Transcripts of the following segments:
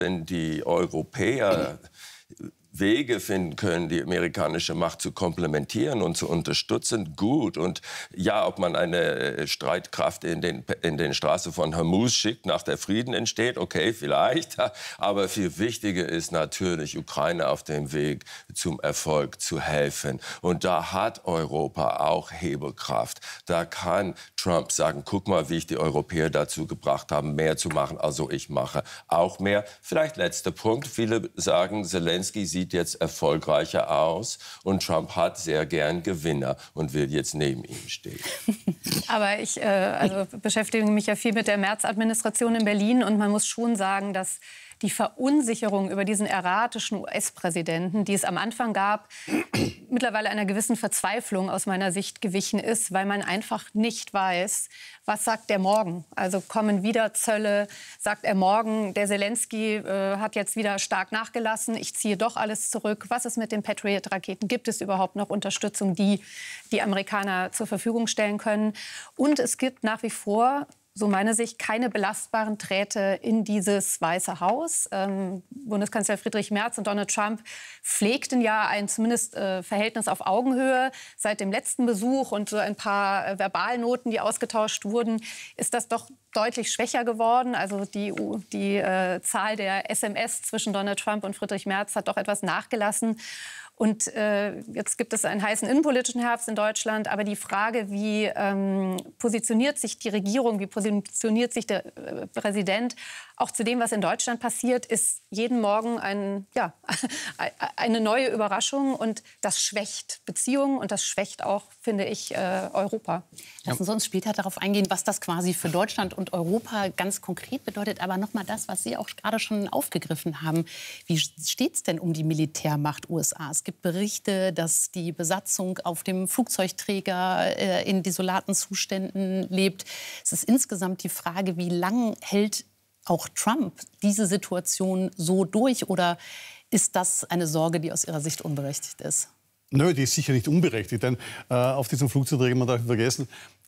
wenn die Europäer Wege finden können, die amerikanische Macht zu komplementieren und zu unterstützen, gut. Und ja, ob man eine Streitkraft in den Straßen von Hormuz schickt, nach der Frieden entsteht, okay, vielleicht. Aber viel wichtiger ist natürlich, Ukraine auf dem Weg zum Erfolg zu helfen. Und da hat Europa auch Hebelkraft. Da kann Trump sagen, guck mal, wie ich die Europäer dazu gebracht habe, mehr zu machen. Also ich mache auch mehr. Vielleicht letzter Punkt. Viele sagen, Zelensky sieht jetzt erfolgreicher aus und Trump hat sehr gern Gewinner und will jetzt neben ihm stehen. Aber ich beschäftige mich ja viel mit der Merz-Administration in Berlin und man muss schon sagen, dass die Verunsicherung über diesen erratischen US-Präsidenten, die es am Anfang gab, mittlerweile einer gewissen Verzweiflung aus meiner Sicht gewichen ist, weil man einfach nicht weiß, was sagt der morgen? Also kommen wieder Zölle, sagt er morgen, der Zelensky hat jetzt wieder stark nachgelassen, ich ziehe doch alles zurück. Was ist mit den Patriot-Raketen? Gibt es überhaupt noch Unterstützung, die die Amerikaner zur Verfügung stellen können? Und es gibt nach wie vor, so meine Sicht, keine belastbaren Drähte in dieses Weiße Haus. Bundeskanzler Friedrich Merz und Donald Trump pflegten ja ein zumindest Verhältnis auf Augenhöhe. Seit dem letzten Besuch und so ein paar Verbalnoten, die ausgetauscht wurden, ist das doch deutlich schwächer geworden. Also die Zahl der SMS zwischen Donald Trump und Friedrich Merz hat doch etwas nachgelassen. Und jetzt gibt es einen heißen innenpolitischen Herbst in Deutschland. Aber die Frage, wie positioniert sich die Regierung, wie positioniert sich der Präsident auch zu dem, was in Deutschland passiert, ist jeden Morgen eine neue Überraschung. Und das schwächt Beziehungen und das schwächt auch, finde ich, Europa. Lassen Sie uns später darauf eingehen, was das quasi für Deutschland und Europa ganz konkret bedeutet. Aber noch mal das, was Sie auch gerade schon aufgegriffen haben. Wie steht es denn um die Militärmacht USA? Es gibt Berichte, dass die Besatzung auf dem Flugzeugträger in desolaten Zuständen lebt. Es ist insgesamt die Frage, wie lang hält auch Trump diese Situation so durch? Oder ist das eine Sorge, die aus Ihrer Sicht unberechtigt ist? Nö, die ist sicher nicht unberechtigt, denn auf diesem Flugzeugträger, man darf nicht vergessen,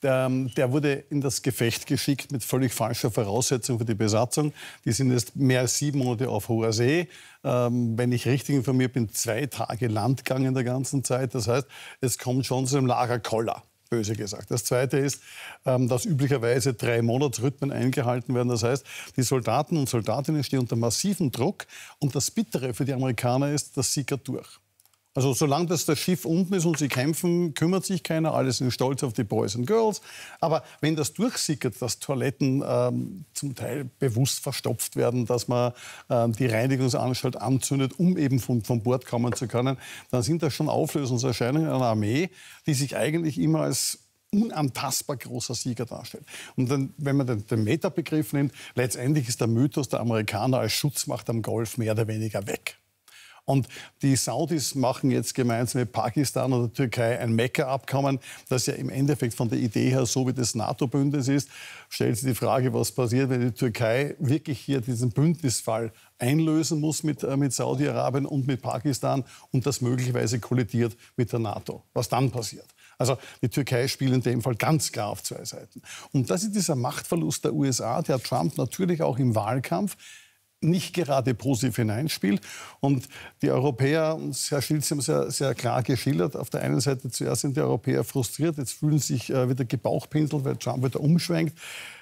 der wurde in das Gefecht geschickt mit völlig falscher Voraussetzung für die Besatzung. Die sind jetzt mehr als 7 Monate auf hoher See. Wenn ich richtig informiert bin, 2 Tage Landgang in der ganzen Zeit. Das heißt, es kommt schon zu einem Lagerkoller, böse gesagt. Das Zweite ist, dass üblicherweise 3 Monatsrhythmen eingehalten werden. Das heißt, die Soldaten und Soldatinnen stehen unter massivem Druck. Und das Bittere für die Amerikaner ist, das sickert durch. Also solange das Schiff unten ist und sie kämpfen, kümmert sich keiner. Alle sind stolz auf die Boys and Girls. Aber wenn das durchsickert, dass Toiletten zum Teil bewusst verstopft werden, dass man die Reinigungsanstalt anzündet, um eben von Bord kommen zu können, dann sind das schon Auflösungserscheinungen einer Armee, die sich eigentlich immer als unantastbar großer Sieger darstellt. Und dann, wenn man den Metabegriff nimmt, letztendlich ist der Mythos der Amerikaner als Schutzmacht am Golf mehr oder weniger weg. Und die Saudis machen jetzt gemeinsam mit Pakistan und der Türkei ein Mekka-Abkommen, das ja im Endeffekt von der Idee her so wie das NATO-Bündnis ist. Stellt sich die Frage, was passiert, wenn die Türkei wirklich hier diesen Bündnisfall einlösen muss mit Saudi-Arabien und mit Pakistan und das möglicherweise kollidiert mit der NATO. Was dann passiert? Also die Türkei spielt in dem Fall ganz klar auf 2 Seiten. Und das ist dieser Machtverlust der USA, der Trump natürlich auch im Wahlkampf nicht gerade positiv hineinspielt. Und die Europäer, Herr Schilz, haben sehr, sehr klar geschildert, auf der einen Seite zuerst sind die Europäer frustriert, jetzt fühlen sie sich wieder gebauchpinselt, weil Trump wieder umschwenkt.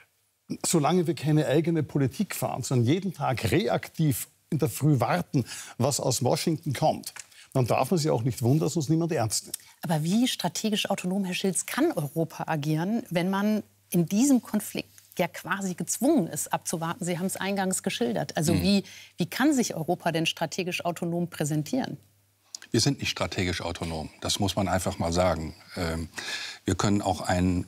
Solange wir keine eigene Politik fahren, sondern jeden Tag reaktiv in der Früh warten, was aus Washington kommt, dann darf man sich auch nicht wundern, dass uns niemand ernst nimmt. Aber wie strategisch autonom, Herr Schilz, kann Europa agieren, wenn man in diesem Konflikt ja quasi gezwungen ist, abzuwarten? Sie haben es eingangs geschildert. Also wie kann sich Europa denn strategisch autonom präsentieren? Wir sind nicht strategisch autonom. Das muss man einfach mal sagen. Wir können auch einen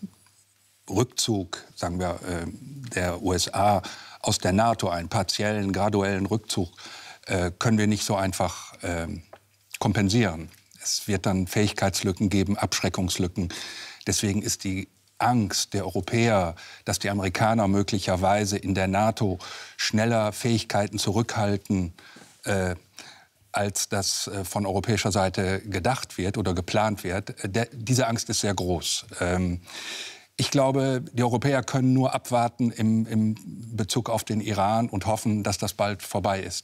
Rückzug, sagen wir, der USA aus der NATO, einen partiellen, graduellen Rückzug, können wir nicht so einfach kompensieren. Es wird dann Fähigkeitslücken geben, Abschreckungslücken. Deswegen ist die Angst der Europäer, dass die Amerikaner möglicherweise in der NATO schneller Fähigkeiten zurückhalten, als das von europäischer Seite gedacht wird oder geplant wird. Diese Angst ist sehr groß. Ich glaube, die Europäer können nur abwarten im Bezug auf den Iran und hoffen, dass das bald vorbei ist.